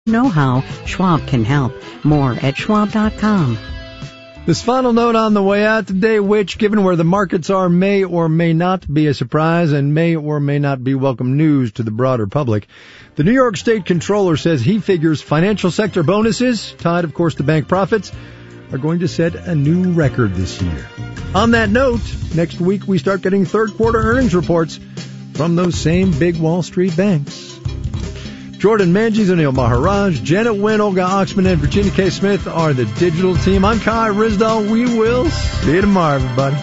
Know how Schwab can help. More at schwab.com. This final note on the way out today, which, given where the markets are, may or may not be a surprise and may or may not be welcome news to the broader public. The New York State Comptroller says he figures financial sector bonuses, tied, of course, to bank profits, are going to set a new record this year. On that note, next week we start getting third-quarter earnings reports from those same big Wall Street banks. Jordan Manges, Anil Maharaj, Janet Wynn, Olga Oxman, and Virginia K. Smith are the digital team. I'm Kai Rizdal. We will see you tomorrow, everybody.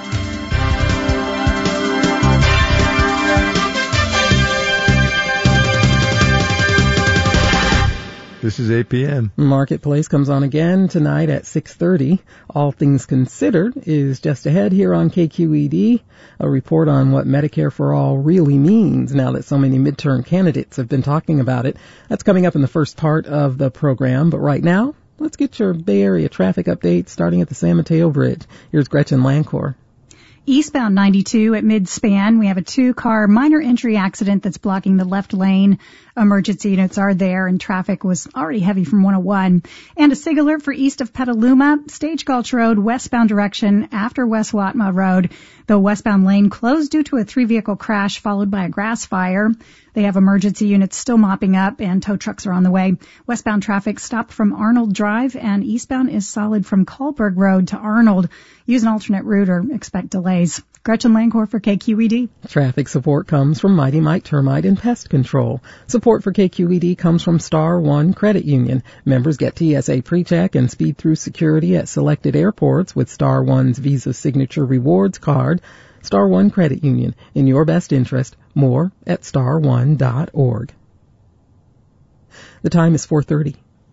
This is APM. Marketplace comes on again tonight at 6:30. All Things Considered is just ahead here on KQED. A report on what Medicare for All really means now that so many midterm candidates have been talking about it. That's coming up in the first part of the program. But right now, let's get your Bay Area traffic update starting at the San Mateo Bridge. Here's Gretchen Lancor. Eastbound 92 at mid-span, we have a two-car minor entry accident that's blocking the left lane. Emergency units are there, and traffic was already heavy from 101. And a SIG alert for east of Petaluma, Stagecoach Road, westbound direction after West Watma Road. The westbound lane closed due to a 3-vehicle crash followed by a grass fire. They have emergency units still mopping up, and tow trucks are on the way. Westbound traffic stopped from Arnold Drive, and eastbound is solid from Kahlberg Road to Arnold. Use an alternate route or expect delays. Gretchen Lancor for KQED. Traffic support comes from Mighty Mike Termite and Pest Control. Support for KQED comes from Star One Credit Union. Members get TSA PreCheck and speed through security at selected airports with Star One's Visa Signature Rewards card. Star One Credit Union, in your best interest. More at starone.org. The time is 4:30.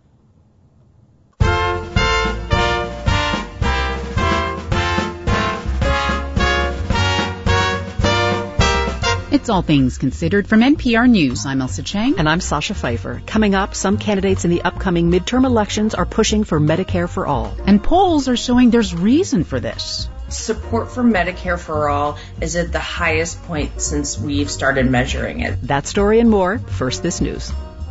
It's All Things Considered from NPR News. I'm Elsa Chang. And I'm Sasha Pfeiffer. Coming up, some candidates in the upcoming midterm elections are pushing for Medicare for All. And polls are showing there's reason for this. Support for Medicare for All is at the highest point since we've started measuring it. That story and more. First, this news.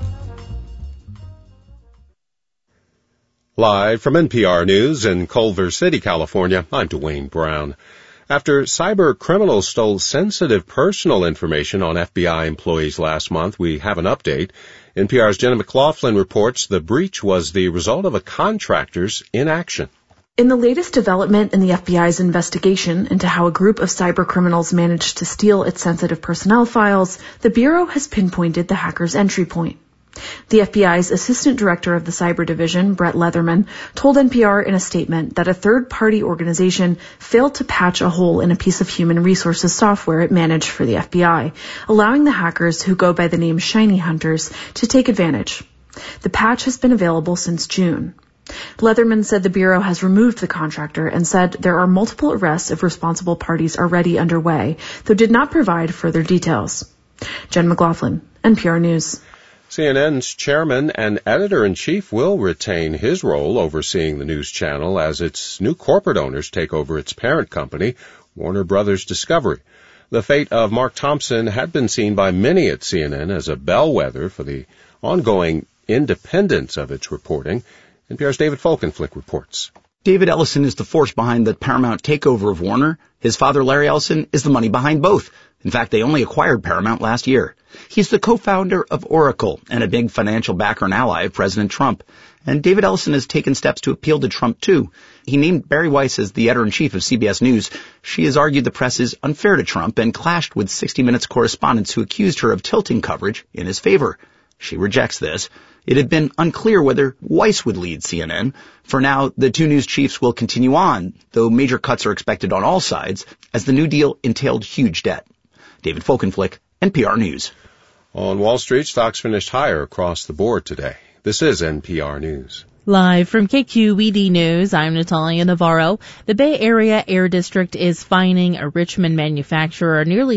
Live from NPR News in Culver City, California, I'm Dwayne Brown. After cyber criminals stole sensitive personal information on FBI employees last month, we have an update. NPR's Jenna McLaughlin reports the breach was the result of a contractor's inaction. In the latest development in the FBI's investigation into how a group of cybercriminals managed to steal its sensitive personnel files, the Bureau has pinpointed the hacker's entry point. The FBI's Assistant Director of the Cyber Division, Brett Leatherman, told NPR in a statement that a third-party organization failed to patch a hole in a piece of human resources software it managed for the FBI, allowing the hackers who go by the name Shiny Hunters to take advantage. The patch has been available since June. Leatherman said the Bureau has removed the contractor and said there are multiple arrests of responsible parties already underway, though did not provide further details. Jen McLaughlin, NPR News. CNN's chairman and editor-in-chief will retain his role overseeing the news channel as its new corporate owners take over its parent company, Warner Brothers Discovery. The fate of Mark Thompson had been seen by many at CNN as a bellwether for the ongoing independence of its reporting. NPR's David Folkenflik reports. David Ellison is the force behind the Paramount takeover of Warner. His father, Larry Ellison, is the money behind both. In fact, they only acquired Paramount last year. He's the co-founder of Oracle and a big financial backer and ally of President Trump. And David Ellison has taken steps to appeal to Trump, too. He named Barry Weiss as the editor-in-chief of CBS News. She has argued the press is unfair to Trump and clashed with 60 Minutes correspondents who accused her of tilting coverage in his favor. She rejects this. It had been unclear whether Weiss would lead CNN. For now, the two news chiefs will continue on, though major cuts are expected on all sides, as the new deal entailed huge debt. David Folkenflik, NPR News. On Wall Street, stocks finished higher across the board today. This is NPR News. Live from KQED News, I'm Natalia Navarro. The Bay Area Air District is fining a Richmond manufacturer nearly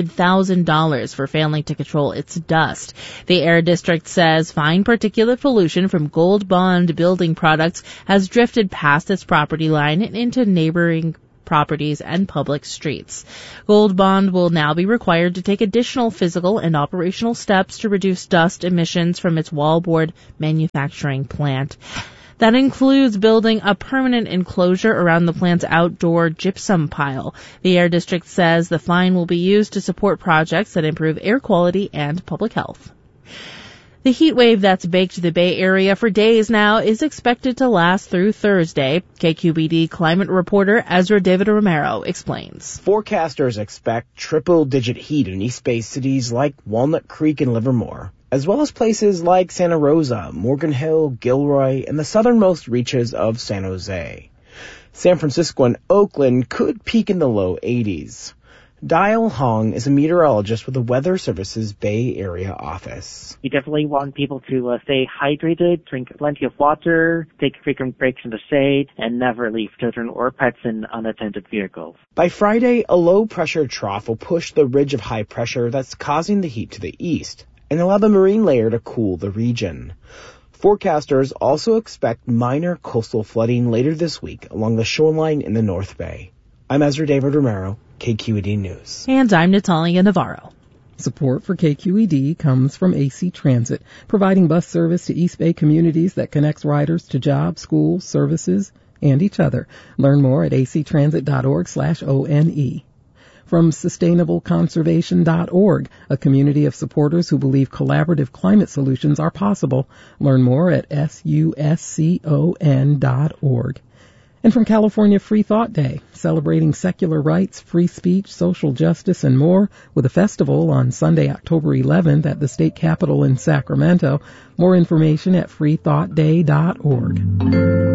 $200,000 for failing to control its dust. The Air District says fine particulate pollution from Gold Bond building products has drifted past its property line and into neighboring properties, and public streets. Gold Bond will now be required to take additional physical and operational steps to reduce dust emissions from its wallboard manufacturing plant. That includes building a permanent enclosure around the plant's outdoor gypsum pile. The Air District says the fine will be used to support projects that improve air quality and public health. The heat wave that's baked the Bay Area for days now is expected to last through Thursday. KQED climate reporter Ezra David Romero explains. Forecasters expect triple-digit heat in East Bay cities like Walnut Creek and Livermore, as well as places like Santa Rosa, Morgan Hill, Gilroy, and the southernmost reaches of San Jose. San Francisco and Oakland could peak in the low 80s. Dial Hong is a meteorologist with the Weather Service's Bay Area office. You definitely want people to stay hydrated, drink plenty of water, take frequent breaks in the shade, and never leave children or pets in unattended vehicles. By Friday, a low-pressure trough will push the ridge of high pressure that's causing the heat to the east and allow the marine layer to cool the region. Forecasters also expect minor coastal flooding later this week along the shoreline in the North Bay. I'm Ezra David Romero, KQED News. And I'm Natalia Navarro. Support for KQED comes from AC Transit, providing bus service to East Bay communities that connects riders to jobs, schools, services, and each other. Learn more at actransit.org/ONE. From sustainableconservation.org, a community of supporters who believe collaborative climate solutions are possible. Learn more at suscon.org. And from California Free Thought Day, celebrating secular rights, free speech, social justice, and more, with a festival on Sunday, October 11th at the state capitol in Sacramento. More information at freethoughtday.org.